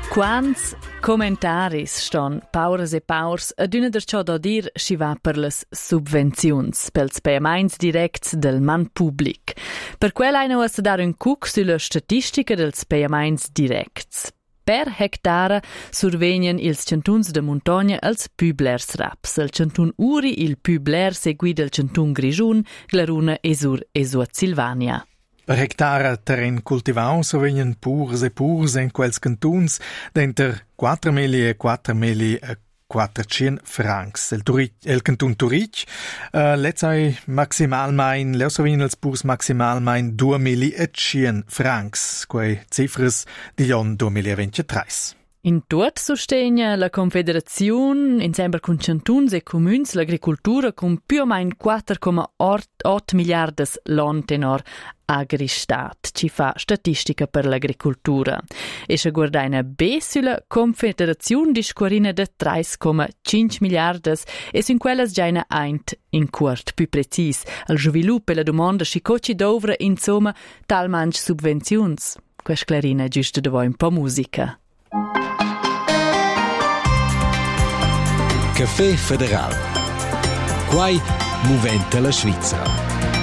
Quants commentaris ston pauras e paurs ad una der ciò da dir si va per las subvenzions, pels payaments directs del man public. Per quel hai nu a dare un cuc sulla statistica dels payaments directs. Per hectare survegnan ils cantuns de montagna als püblers raps. Il cantun Uri, il pübler segui del cantun Grigiun, Glaruna e Suat Silvania. Per hectare terren cultivau survegnan purs in quels cantuns d'enter 4.000 e 4.400 francs. El cantun Turic letzai maximalmein, leu survegnan els purs maximalmein 2.100 francs, quei cifras di l'anno 2023. In tot sostegna la Confederazione, insieme con cantuns e communs, l'agricoltura con più o meno 4,8 miliardi l'anno tenor agristat, ci fa statistica per l'agricoltura. E se guardaina B sulla Confederazione discorrina de 3,5 miliardi e su quelles giaina eint in quart più precis. Al sviluppo e la domanda si coci dovra insomma tal manch subvenzions. Quest clarina giusto da voi un po' musica. Caffè Federal. Quai movente la Svizra.